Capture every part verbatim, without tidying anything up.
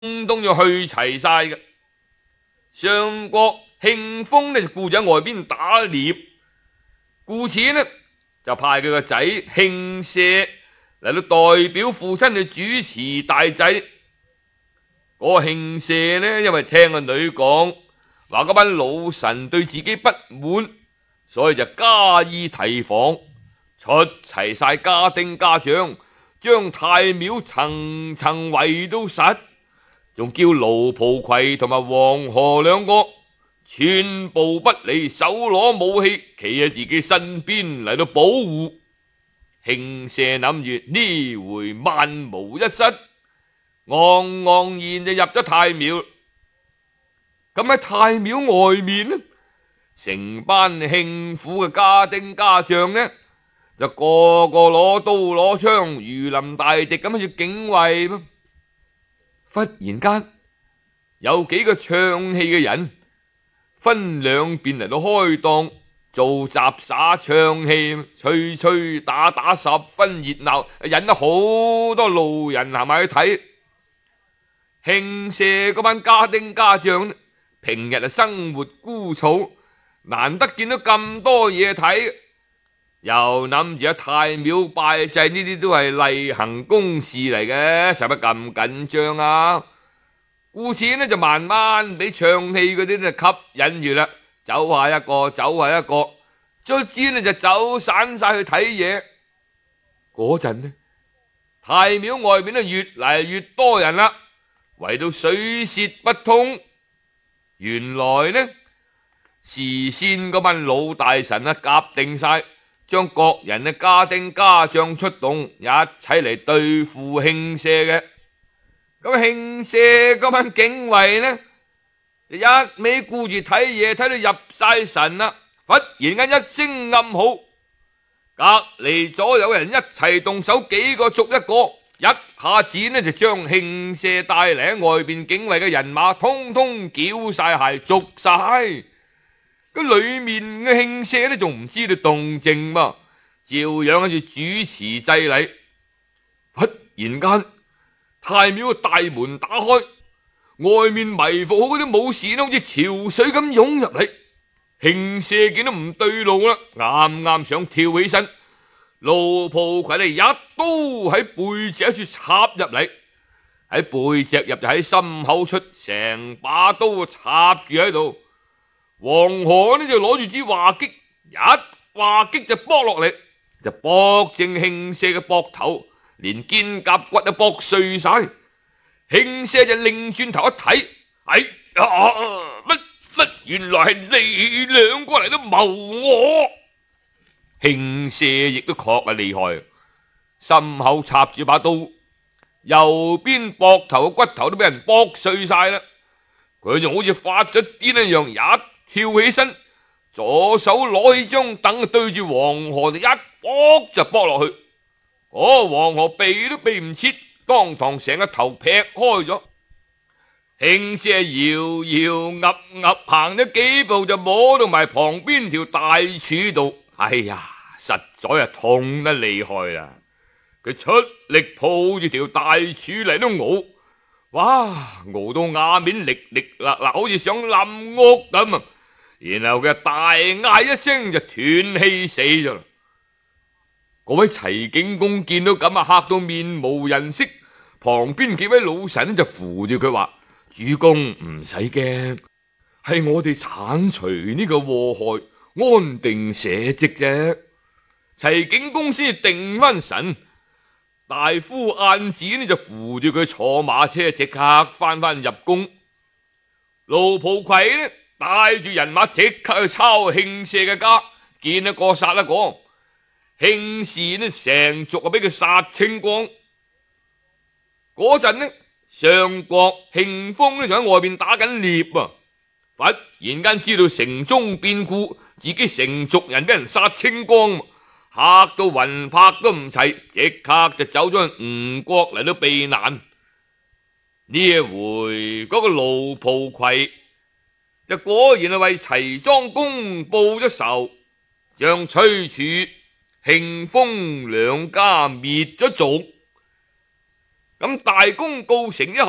通要去齊晒嘅。上國慶豐呢就顧住喺外邊打獵，故此呢就派佢個仔慶赦嚟到代表父親去主持大祭。嗰、那個慶赦呢，因為聽個女講話嗰班老臣對自己不滿，所以就加以提防，出齊晒家丁家將，將太廟層層圍到實，仲叫盧蒲葵同埋黃河兩個全部不離手攞武器，企喺自己身邊嚟到保護。慶赦諗住呢回萬無一失，昂昂然就入咗太廟。咁喺太廟外面呢，成班慶府嘅家丁家將呢，就個個攞刀攞槍，如臨大敵咁去警衛。忽然間有幾個唱戲嘅人分兩邊嚟到開檔做雜耍唱戲，吹吹打打十分熱鬧，引得好多路人行埋去睇。慶赦嗰班家丁家將平日啊生活枯燥，難得見到咁多嘢睇，又諗住喺太廟拜祭呢啲都係例行公事嚟嘅，使乜咁緊張啊？故此呢就慢慢俾唱戲嗰啲就吸引住啦，走下一個走下一個，卒之呢就走散晒去睇嘢。嗰陣呢，太廟外面呢越嚟越多人啦，圍到水泄不通。原來呢，事先嗰班老大臣啊夾定晒，將各人嘅家丁家將出動，一齊嚟對付慶赦嘅。咁慶赦嗰班警衛呢，就一味顧住睇嘢，睇到入晒神啦。忽然間一聲暗號，隔籬左右人一齊動手，幾個捉一個，一下子呢就將慶赦帶嚟喺外邊警衛嘅人馬通通繳晒械，捉晒。咁裏面嘅慶赦呢仲唔知道動靜嘛，照樣喺度主持祭禮。忽然間太廟嘅大門打開，外面埋伏好嗰啲武士呢好似潮水咁湧入嚟。慶赦見到唔對路啦，啱啱想跳起身，盧蒲葵呢一刀喺背脊處插入嚟，喺背脊入就喺心口出，成把刀插住喺度。黃河呢就攞住支話戟，一話戟就剝落嚟，就剝正慶赦嘅膊頭，連肩胛骨都剝碎晒。慶赦就擰轉頭一睇，哎呀，乜乜原來係你兩個嚟都謀我。慶赦亦都確係厲害，心口插住把刀，右邊膊頭嘅骨頭都俾人剝碎晒啦。佢仲好似發咗癲一樣，一跳起身，左手攞起張凳對住黃河就一剝就剝落去。嗰黃河避都避唔切，當堂成個頭劈開咗。慶赦搖搖岌岌行咗幾步就摸到埋旁邊條大柱度，哎呀，實在係痛得厲害啦！佢出力抱住條大柱嚟都熬，哇，熬到瓦面力力啦啦，好似想冧屋咁啊！然後佢大嗌一聲就斷氣死咗啦。嗰位齊景公見到咁啊，嚇到面無人色，旁邊幾位老臣就扶住佢話：主公唔使驚，係我哋鏟除呢個禍害，安定社稷啫。齊景公先定翻神，大夫晏子呢就扶住佢坐馬車，即刻翻翻入宮。盧蒲葵呢帶住人馬即刻去抄慶赦嘅家，見一個殺一個。慶氏呢成族啊俾佢殺清光。嗰陣呢，上國慶豐呢就喺外邊打緊獵啊，忽然間知道城中變故，自己成族人俾人殺清光，嚇到魂魄都唔齊，即刻就走咗去吳國嚟到避難。呢一回嗰個盧蒲葵就果然係為齊莊公報咗仇，將崔杼、慶豐兩家滅咗族。咁大功告成之後，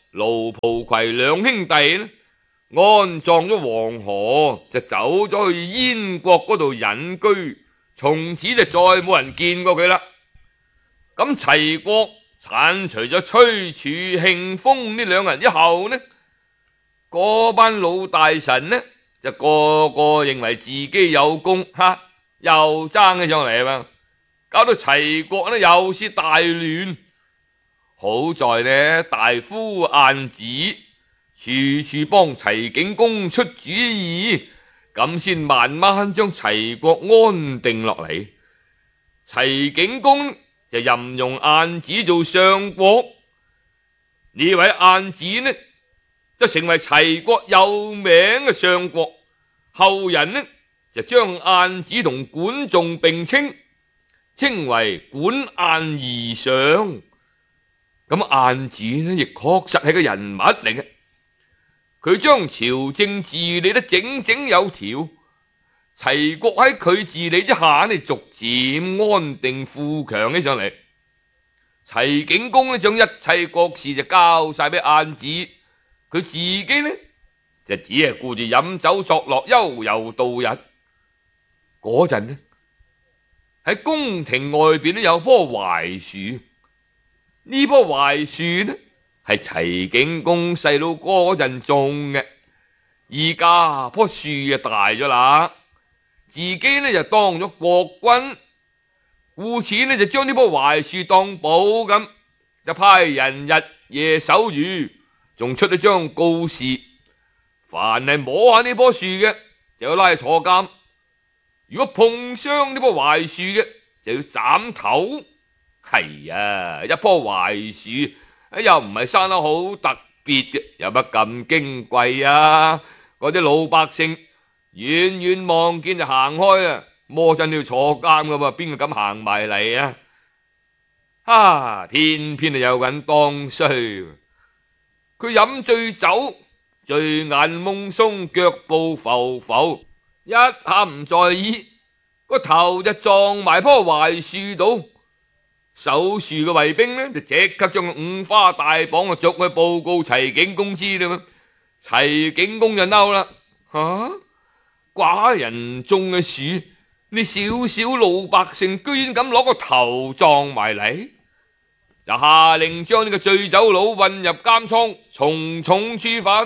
盧蒲葵兩兄弟呢，安葬咗黃河，就走咗去燕國嗰度隱居，從此就再冇人見過佢啦。咁齊國剷除咗崔柱、慶豐呢兩人之後呢，嗰班老大臣呢就個個認為自己有功，哈，又爭起上嚟嘛，搞到齊國呢又是大亂。好在呢，大夫晏子處處幫齊景公出主意，咁先慢慢將齊國安定落嚟。齊景公就任用晏子做相國，呢位晏子呢就成為齊國有名嘅相國。後人呢就將晏子同管仲並稱，稱為管晏二相。咁晏子呢亦確實係個人物嚟嘅，佢將朝政治理得井井有條，齊國喺佢治理之下呢逐漸安定富強起上嚟。齊景公呢將一切國事就交晒俾晏子，佢自己呢就只係顧住飲酒作樂，悠游度日。嗰陣呢喺宮廷外邊呢有棵槐樹，呢棵槐樹呢係齊景公細佬嗰陣種嘅，而家棵樹就大咗啦，自己呢就當咗國君，故此呢就將呢棵槐樹當寶咁，就派人日夜守住，仲出咗張告示，凡係摸下呢棵樹嘅就要拉去坐監，如果碰傷呢棵槐樹嘅就要斬頭。係啊，一棵槐樹又唔係生得好特別嘅，有乜咁矜貴啊？嗰啲老百姓遠遠望見就行開啊，魔真要坐監噶嘛，邊個敢行埋嚟啊？啊，偏偏係有人當衰，佢飲醉酒，醉眼懵鬆，腳步浮浮，一下唔在意，個頭就撞埋棵槐樹度。守樹嘅衛兵呢，就即刻將五花大綁啊，捉去報告齊景公知啦嘛。齊景公就嬲啦，吓、啊、寡人種嘅樹，你小小老百姓居然敢攞個頭撞埋嚟，就下令將呢個醉酒佬混入監倉，重重處罰。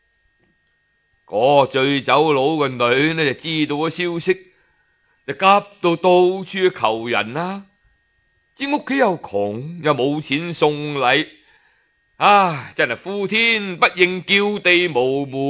嗰、那個醉酒佬嘅女呢，就知道個消息，就急到到處去求人啦。知屋企又窮，又冇錢送禮，唉，真係呼天不應，叫地無門。